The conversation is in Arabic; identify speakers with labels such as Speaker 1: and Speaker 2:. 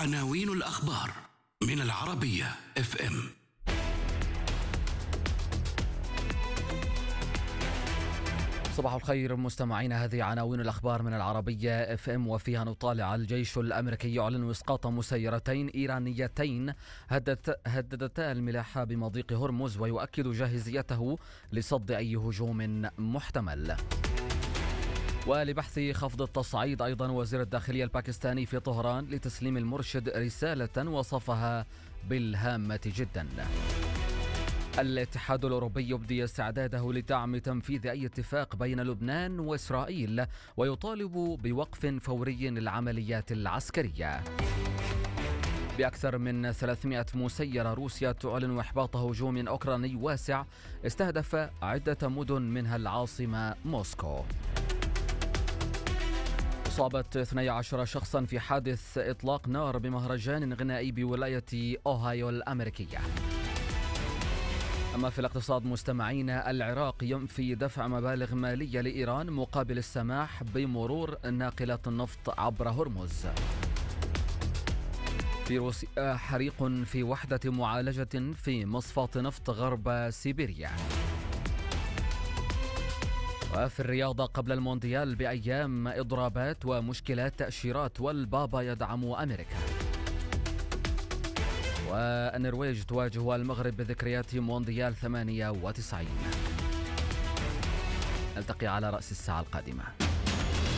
Speaker 1: عناوين الأخبار من العربية FM.
Speaker 2: صباح الخير مستمعينا، هذه عناوين الأخبار من العربية FM وفيها نطالع. الجيش الأمريكي يعلن إسقاط مسيرتين إيرانيتين هددتا الملاحة بمضيق هرمز، ويؤكد جاهزيته لصد أي هجوم محتمل. ولبحث خفض التصعيد أيضا وزير الداخلية الباكستاني في طهران لتسليم المرشد رسالة وصفها بالهامة جدا. الاتحاد الأوروبي يبدي استعداده لدعم تنفيذ أي اتفاق بين لبنان وإسرائيل، ويطالب بوقف فوري للعمليات العسكرية. بأكثر من 300 مسيرة، روسيا تعلن إحباط هجوم أوكراني واسع استهدف عدة مدن منها العاصمة موسكو. أصابت 12 شخصا في حادث إطلاق نار بمهرجان غنائي بولاية أوهايو الأمريكية. أما في الاقتصاد مستمعينا، العراق ينفي دفع مبالغ مالية لإيران مقابل السماح بمرور ناقلات النفط عبر هرمز. في روسيا حريق في وحدة معالجة في مصفاة نفط غرب سيبيريا. وفي الرياضة، قبل المونديال بأيام إضرابات ومشكلات تأشيرات، والبابا يدعم أمريكا. والنرويج تواجه المغرب بذكريات مونديال 98. نلتقي على رأس الساعة القادمة.